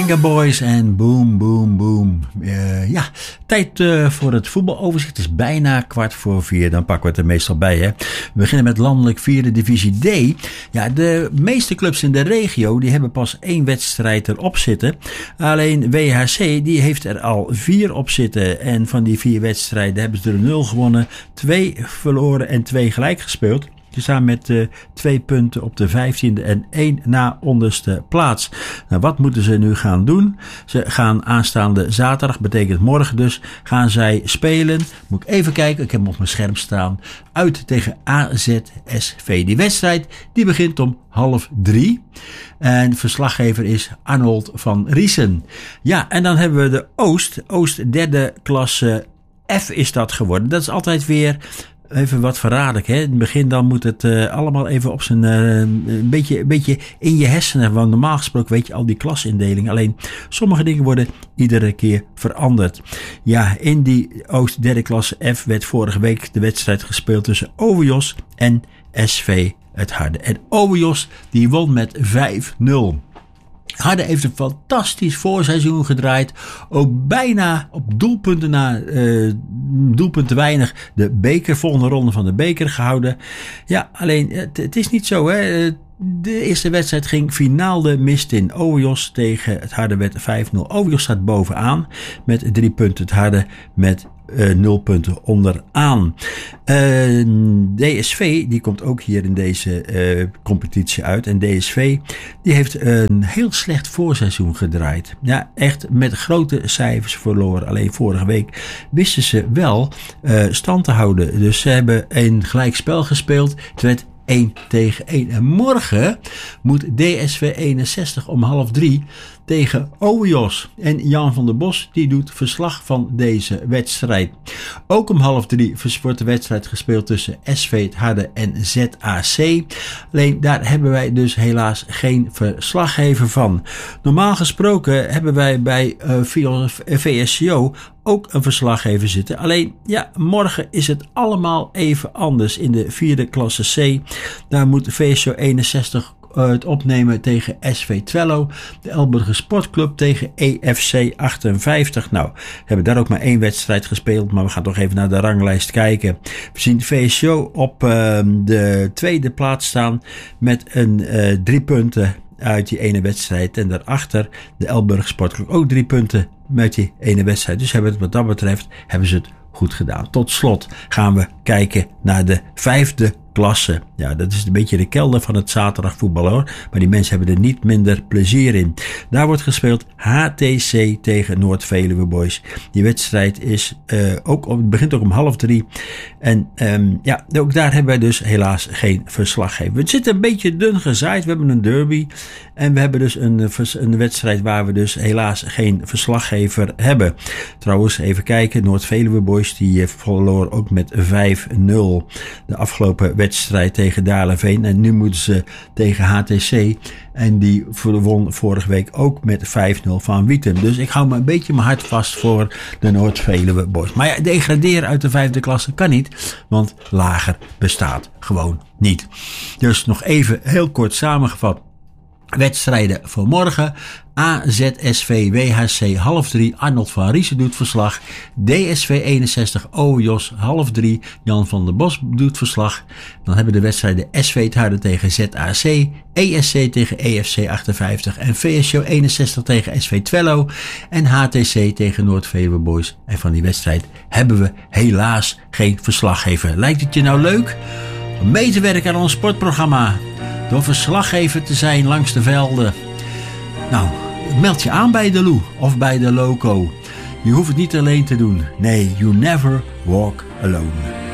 Venga Boys en Boom Boom Boom. Tijd voor het voetbaloverzicht. Het is bijna 3:15. Dan pakken we het er meestal bij. Hè. We beginnen met landelijk 4e divisie D. Ja, de meeste clubs in de regio die hebben pas 1 wedstrijd erop zitten. Alleen WHC die heeft er al 4 op zitten. En van die 4 wedstrijden hebben ze er 0 gewonnen, 2 verloren en 2 gelijk gespeeld. Samen met 2 punten op de 15e en 1 na onderste plaats. Nou, wat moeten ze nu gaan doen? Ze gaan aanstaande zaterdag, betekent morgen dus, gaan zij spelen. Moet ik even kijken, ik heb hem op mijn scherm staan. Uit tegen AZSV. Die wedstrijd die begint om 2:30. En verslaggever is Arnold van Riesen. Ja, en dan hebben we de Oost 3e klasse F is dat geworden. Dat is altijd weer even wat verraderlijk, hè? In het begin dan moet het allemaal even op zijn een beetje in je hersenen. Want normaal gesproken weet je al die klasindeling. Alleen sommige dingen worden iedere keer veranderd. Ja, in die Oost 3e klasse F werd vorige week de wedstrijd gespeeld tussen Overjos en SV Het Harde. En Overjos die won met 5-0. Harde heeft een fantastisch voorseizoen gedraaid. Ook bijna op doelpunten na doelpunten weinig de volgende ronde van de beker gehouden. Ja, alleen het is niet zo, hè. De eerste wedstrijd ging finaal de mist in. Overjos tegen Het Harde werd 5-0. Overjos staat bovenaan met 3 punten. Het Harde met 0 punten onderaan. DSV, die komt ook hier in deze competitie uit. En DSV, die heeft een heel slecht voorseizoen gedraaid. Ja, echt met grote cijfers verloren. Alleen vorige week wisten ze wel stand te houden. Dus ze hebben een gelijkspel gespeeld. Het werd 1-1. En morgen moet DSV 61 om 2:30 tegen Overjos. En Jan van der Bos die doet verslag van deze wedstrijd. Ook om 2:30 wordt de wedstrijd gespeeld tussen SV Het Harde en ZAC. Alleen daar hebben wij dus helaas geen verslaggever van. Normaal gesproken hebben wij bij VSCO ook een verslaggever zitten. Alleen, ja, morgen is het allemaal even anders in de 4e klasse C. Daar moet VSCO 61 het opnemen tegen SV Twello. De Elburger Sportclub tegen EFC 58. Nou, we hebben daar ook maar 1 wedstrijd gespeeld. Maar we gaan toch even naar de ranglijst kijken. We zien VSCO op de 2e plaats staan met een 3 punten uit die ene wedstrijd. En daarachter de Elburger Sportclub ook 3 punten met die ene wedstrijd. Dus wat dat betreft hebben ze het goed gedaan. Tot slot gaan we kijken naar de 5e klasse. Ja, dat is een beetje de kelder van het zaterdagvoetbal hoor. Maar die mensen hebben er niet minder plezier in. Daar wordt gespeeld HTC tegen Noord-Veluwe Boys. Die wedstrijd is begint ook om 2:30. En ook daar hebben wij dus helaas geen verslaggever. Het zit een beetje dun gezaaid. We hebben een derby. En we hebben dus een wedstrijd waar we dus helaas geen verslaggever hebben. Trouwens, even kijken. Noord-Veluwe Boys die verloor ook met 5-0 de afgelopen wedstrijd tegen Daarlenveen. En nu moeten ze tegen HTC. En die won vorige week ook met 5-0 van Wietem. Dus ik hou me een beetje mijn hart vast voor de Noord-Veluwe Boys. Maar ja, degraderen uit de 5e klasse kan niet. Want lager bestaat gewoon niet. Dus nog even heel kort samengevat. Wedstrijden voor morgen. AZSV WHC 2:30. Arnold van Riesen doet verslag. DSV 61 Overjos 2:30. Jan van der Bos doet verslag. Dan hebben we de wedstrijden SV Het Harde tegen ZAC. ESC tegen EFC 58. En VSCO 61 tegen SV Twello. En HTC tegen Noord-Veluwe Boys. En van die wedstrijd hebben we helaas geen verslaggever. Lijkt het je nou leuk om mee te werken aan ons sportprogramma? Door verslaggever te zijn langs de velden. Nou, meld je aan bij de Lou of bij de Loco. Je hoeft het niet alleen te doen. Nee, you never walk alone.